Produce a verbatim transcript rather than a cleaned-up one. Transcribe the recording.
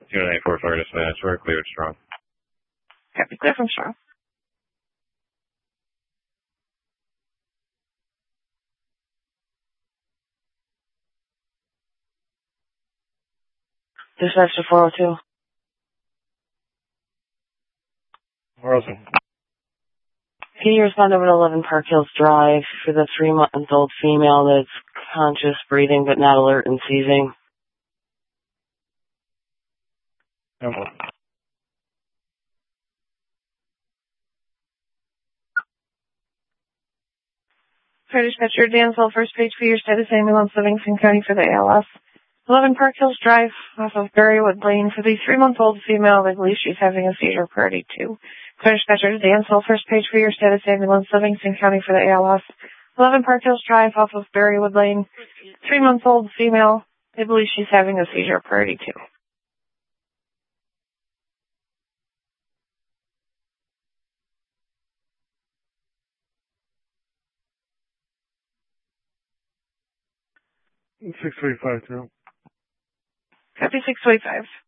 two nine four four dispatch. We're cleared strong. Copy, clear from strong. Dispatch to four oh two. four oh two. Can you respond over to eleven Park Hills Drive for the three-month-old female that's conscious, breathing, but not alert and seizing? No. Fire dispatcher, Dansville, first page for your status ambulance, Livingston County for the A L S. eleven Park Hills Drive off of Berrywood Lane for the three-month-old female. They believe she's having a seizure, priority two. Fire dispatcher, Dansville, first page for your status ambulance, Livingston County for the A L S. eleven Park Hills Drive off of Berrywood Lane, three-month-old female. They believe she's having a seizure, priority two. six three five two. Copy six three five.